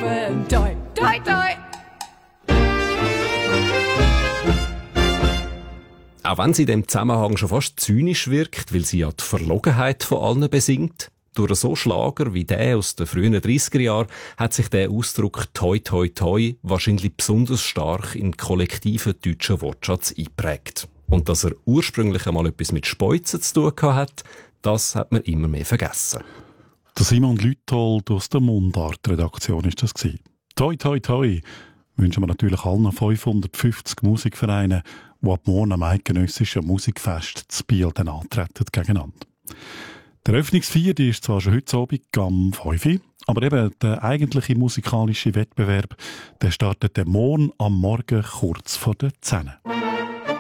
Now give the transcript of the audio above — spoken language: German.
rufen toi, toi, toi. Auch wenn sie in dem Zusammenhang schon fast zynisch wirkt, weil sie ja die Verlogenheit von allen besingt. Durch so Schlager wie der aus den frühen 30er Jahren hat sich der Ausdruck «toi, toi, toi» wahrscheinlich besonders stark in den kollektiven deutschen Wortschatz eingeprägt. Und dass er ursprünglich einmal etwas mit Speuzen zu tun hat, das hat man immer mehr vergessen. Der Simon Lüthold aus der Mundart-Redaktion war das. «Toi, toi, toi» wünschen wir natürlich allen 550 Musikvereinen, die ab morgen am eidgenössischen Musikfest zu Biel antreten gegeneinander. Die Eröffnungsfeier die ist zwar schon heute Abend am 5 Uhr, aber eben der eigentliche musikalische Wettbewerb der startet morgen am Morgen kurz vor der 10 Uhr.